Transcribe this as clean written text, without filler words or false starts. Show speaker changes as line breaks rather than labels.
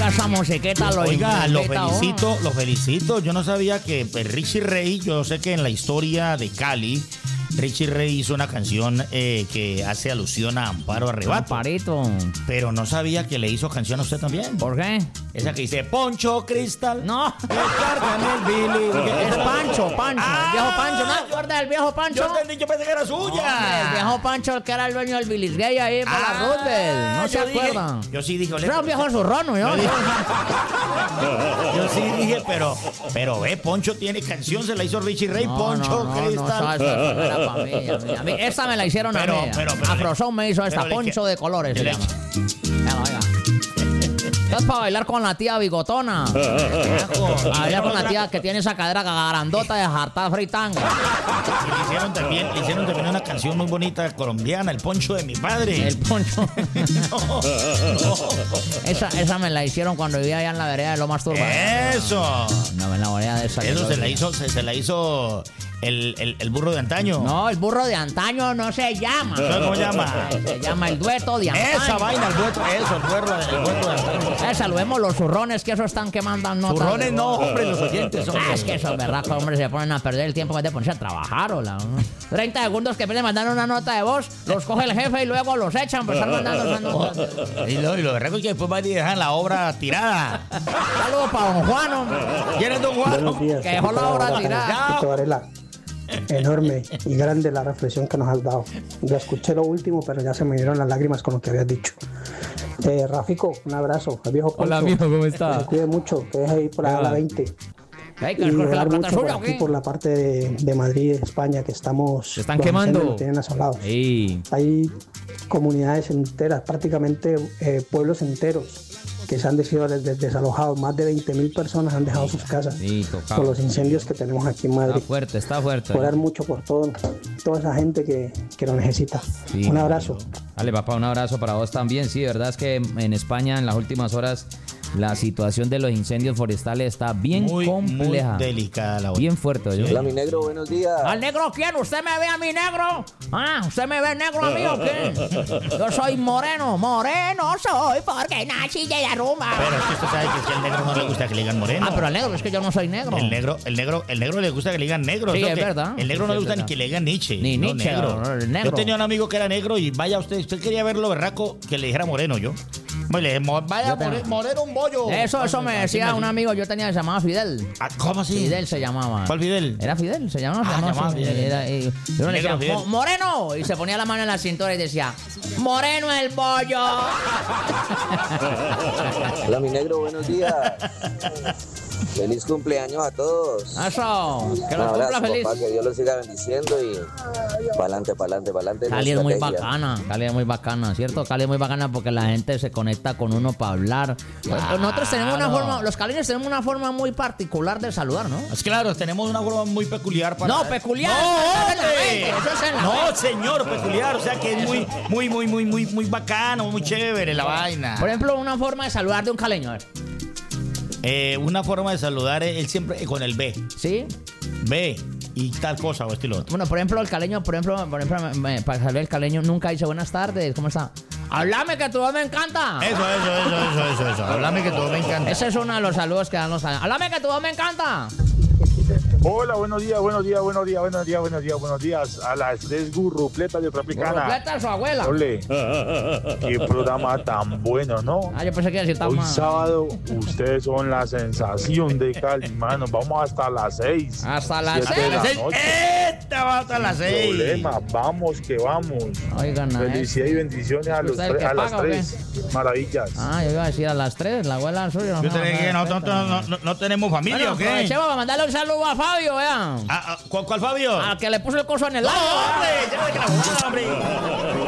Oiga, esa musiqueta lo
Oiga, lo
invita,
felicito, lo felicito. Yo no sabía que Richie Ray, yo sé que en la historia de Cali, Richie Ray hizo una canción que hace alusión a Amparo Arrebato.
Amparito.
Pero no sabía que le hizo canción a usted también.
¿Por qué?
Esa que dice Poncho Cristal.
No.
Descargan el Billy.
Es Pancho,
Ah,
el viejo Pancho. ¿No te acuerdas del viejo Pancho?
Yo entendí, yo pensé que era suya.
Hombre, el viejo Pancho, el que era el dueño del Billy's Gay ahí por la Roosevelt. ¿No se
yo dije-
acuerdan?
Yo sí dije,
Era un viejo zurrón, ¿no?
Yo sí dije, pero ve, Poncho tiene canción, se la hizo Richie Ray, Poncho Cristal.
No, esa era para mí. A mí esta me la hicieron a
Pero-
mí.
pero-
Afrozón me hizo esta,
pero le
Poncho
que-
de colores se
le-
llama. Oiga. Esto es para bailar con la tía bigotona. A bailar con la tía que tiene esa cadera grandota de jartar fritanga.
Y le hicieron también una canción muy bonita colombiana, El Poncho de mi padre.
El Poncho.
No.
Esa me la hicieron cuando vivía allá en la vereda de Lomas Turba.
Eso.
No, en la vereda de esa.
Eso se la hizo el burro de antaño.
No, el burro de antaño no se llama.
¿Cómo se llama?
Se llama el dueto de antaño.
Esa vaina, el dueto de antaño.
Saludemos los zurrones que eso están que mandan notas.
Zurrones no, hombre, los oyentes. Hombre.
Es que esos berracos, hombre, se ponen a perder el tiempo en vez de ponerse a trabajar, hola. 30 segundos que vienen mandando una nota de voz, los coge el jefe y luego los echan por estar mandando esas notas.
Y lo berracos que después van y dejan la obra tirada.
Saludos para don Juano.
¿Quién es don Juan?
Buenos días.
Que dejó la obra tirada.
Tito Varela. Enorme y grande la reflexión que nos has dado. Ya escuché lo último, pero ya se me dieron las lágrimas con lo que habías dicho. Rafico, un abrazo. Al viejo Poncho.
Hola, amigo, ¿cómo está?
Que se cuide mucho, que deje ir por allá a la 20.
Hey,
Y
que la
velar
plata
mucho por
suya, ¿o
aquí,
qué?
por la parte de Madrid, de España, que estamos...
Se están
los
quemando.
incendios nos tienen asolados.
Sí.
Hay comunidades enteras, prácticamente pueblos enteros, que se han sido desalojados. Más de 20.000 personas han dejado sus casas
Sí, tocado.
por los incendios que tenemos aquí en Madrid.
Está fuerte.
Orar mucho por toda esa gente que lo necesita.
Sí,
Un abrazo.
Dale, papá, un abrazo para vos también. Sí, de verdad es que en España en las últimas horas la situación de los incendios forestales está bien compleja.
Muy delicada la
Bien fuerte, ¿yo?
Hola, mi negro, buenos días.
¿Al negro quién? ¿Usted me ve a mi negro? Ah, ¿usted me ve negro a mí o qué? Yo soy moreno soy porque nací de la rumba.
Pero es que usted sabe que al negro no le gusta que le digan moreno.
Ah, pero al negro, es que yo no soy negro.
El negro le gusta que le digan negro.
Sí,
¿no?
es
Que
verdad.
El negro no
Sí,
le
es
gusta ni
verdad.
que le digan Nietzsche.
Ni
no,
Nietzsche, no, el negro.
Yo tenía un amigo que era negro y vaya usted quería verlo berraco que le dijera moreno yo. Bueno, le dije, vaya moreno un bollo.
Eso me decía un amigo, yo tenía, se llamaba Fidel.
Ah, ¿cómo así?
Fidel se llamaba.
¿Cuál Fidel?
Era Fidel, se llamaba.
llamaba
así.
Fidel.
Y uno le decía,
Negro Fidel.
Moreno. Y se ponía la mano en la cintura y decía, Moreno el bollo.
Hola, mi negro, buenos días. Feliz cumpleaños a todos.
Eso, que
Un
los
abrazo,
cumpla feliz.
papá, que Dios los siga bendiciendo y pa'lante.
Cali es muy bacana, ¿cierto? Cali es muy bacana porque la gente se conecta con uno para hablar. Nosotros tenemos una forma, los caleños tenemos una forma muy particular de saludar, ¿no?
Es claro, tenemos una forma muy peculiar para...
No, peculiar.
No,
Eso es en la mente, eso es en la
no,
mente.
señor, peculiar. O sea que es muy bacano, muy chévere la vaina.
Por ejemplo, una forma de saludar de un caleño, a ver.
Una forma de saludar, él siempre con el B.
¿Sí?
B y tal cosa o estilo otro.
Bueno, por ejemplo, el caleño, para saludar el caleño nunca dice buenas tardes, ¿cómo está? Háblame que tu voz me encanta.
Eso. Háblame que todo me encanta.
Ese es uno de los saludos que dan los caleños. Háblame que tu voz me encanta.
Hola, buenos días a las tres gurrupletas de Tropicana.
Completa a su abuela.
Ole, qué programa tan bueno, ¿no?
Ah, yo pensé que iba a decir tan
Hoy
mal.
sábado, ustedes son la sensación de Cali, mano. Vamos hasta las 6.
Hasta las
7 de la
6.
noche.
Esta va hasta las
Sin
6.
problema, vamos que vamos.
Oigan,
Felicidades y bendiciones a,
¿Usted el que
a las
paga o qué?
3. Maravillas.
Ah, yo iba a decir a las 3, la abuela suya.
Yo tenía que no tenemos familia,
Bueno,
¿o qué?
aprovechemos para mandarle un saludo a Fabio, vean.
¿Cuál Fabio?
Al que le puso el coso en el
No,
labio.
hombre, ya de que la jugada, hombre.